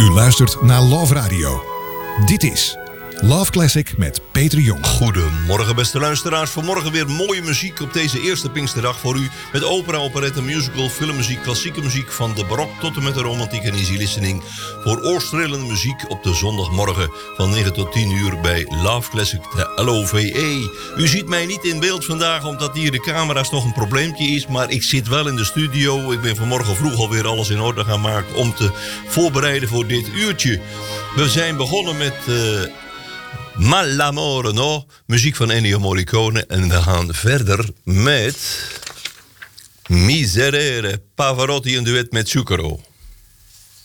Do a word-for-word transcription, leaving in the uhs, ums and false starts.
U luistert naar Love Radio. Dit is Love Classic met Peter Jong. Goedemorgen beste luisteraars. Vanmorgen weer mooie muziek op deze eerste Pinksterdag voor u. Met opera, operette, musical, filmmuziek, klassieke muziek van de barok tot en met de romantiek en easy listening. Voor oorstrelende muziek op de zondagmorgen van negen tot tien uur bij Love Classic, de L O V E. U ziet mij niet in beeld vandaag omdat hier de camera's nog een probleempje is. Maar ik zit wel in de studio. Ik ben vanmorgen vroeg alweer alles in orde gaan maken om te voorbereiden voor dit uurtje. We zijn begonnen met... Uh, Ma l'amore no, muziek van Ennio Morricone. En we gaan verder met Miserere, Pavarotti, een duet met Zucchero.